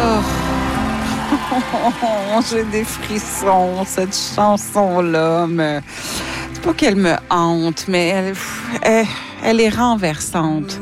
J'ai des frissons, cette chanson-là. C'est pas qu'elle me hante, mais elle est renversante.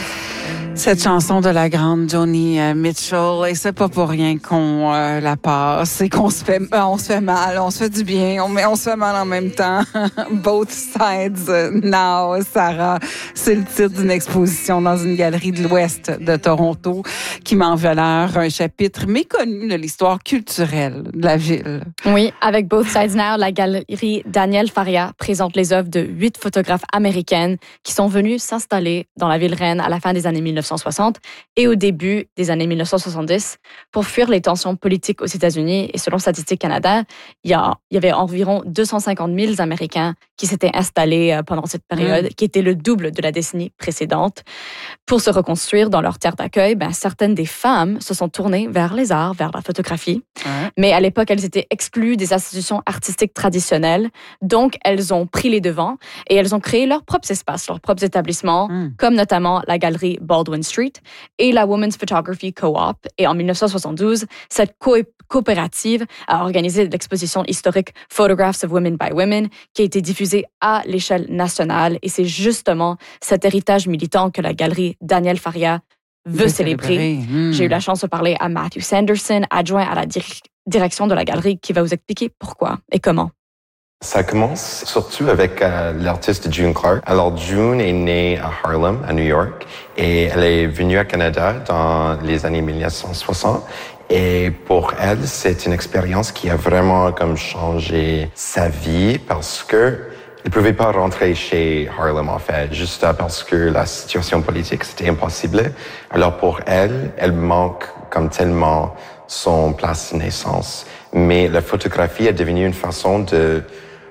Cette chanson de la grande Joni Mitchell, et c'est pas pour rien qu'on la passe, et qu'on se fait mal, on se fait du bien, mais on se fait mal en même temps. Both sides now, Sarah. C'est le titre d'une exposition dans une galerie de l'Ouest de Toronto qui met en valeur un chapitre méconnu de l'histoire culturelle de la ville. Oui, avec Both Sides Now, la galerie Daniel Faria présente les œuvres de 8 photographes américaines qui sont venues s'installer dans la ville reine à la fin des années 1960 et au début des années 1970 pour fuir les tensions politiques aux États-Unis. Et selon Statistique Canada, il y avait environ 250 000 Américains qui s'étaient installés pendant cette période, qui était le double de la décennie précédente. Pour se reconstruire dans leur terre d'accueil, certaines des femmes se sont tournées vers les arts, vers la photographie. Mais à l'époque, elles étaient exclues des institutions artistiques traditionnelles. Donc, elles ont pris les devants et elles ont créé leurs propres espaces, leurs propres établissements, comme notamment la galerie Baldwin Street et la Women's Photography Co-op. Et en 1972, cette coopérative a organisé l'exposition historique Photographs of Women by Women qui a été diffusée à l'échelle nationale. Et c'est justement cet héritage militant que la galerie Daniel Faria veut célébrer. J'ai eu la chance de parler à Matthew Sanderson, adjoint à la direction de la galerie, qui va vous expliquer pourquoi et comment. Ça commence surtout avec l'artiste June Clark. Alors, June est née à Harlem, à New York, et elle est venue à Canada dans les années 1960. Et pour elle, c'est une expérience qui a vraiment comme changé sa vie parce que elle pouvait pas rentrer chez Harlem, en fait, juste parce que la situation politique, c'était impossible. Alors pour elle, elle manque comme tellement son place de naissance. Mais la photographie est devenue une façon de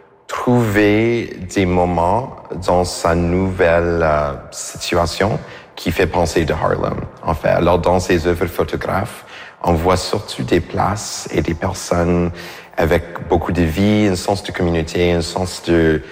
trouver des moments dans sa nouvelle situation qui fait penser de Harlem, en fait. Alors dans ses œuvres photographes, on voit surtout des places et des personnes avec beaucoup de vie, un sens de communauté, un sens de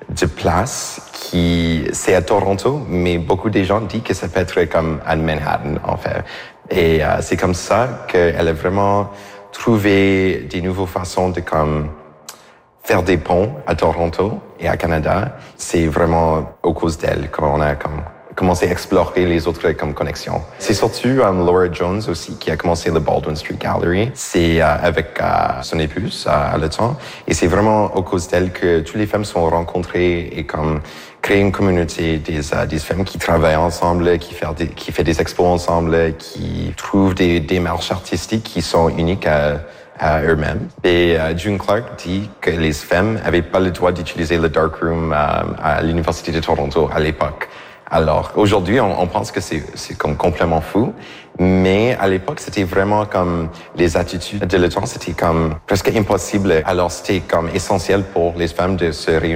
place qui, c'est à Toronto, mais beaucoup de gens disent que ça peut être comme à Manhattan, en fait. Et c'est comme ça qu'elle a vraiment trouvé des nouvelles façons de comme faire des ponts à Toronto et à Canada. C'est vraiment à cause d'elle qu'on a comme commencé à explorer les autres comme connexions. C'est surtout Laura Jones aussi qui a commencé le Baldwin Street Gallery. C'est avec son épouse à le temps. Et c'est vraiment à cause d'elle que toutes les femmes sont rencontrées et comme créer une communauté des femmes qui travaillent ensemble, qui fait des expos ensemble, qui trouvent des démarches artistiques qui sont uniques à eux-mêmes. Et June Clark dit que les femmes n'avaient pas le droit d'utiliser le darkroom à l'Université de Toronto à l'époque. Alors, aujourd'hui, on pense que c'est comme complètement fou, mais à l'époque, c'était vraiment comme les attitudes de le temps, c'était comme presque impossible. Alors, c'était comme essentiel pour les femmes de se réunir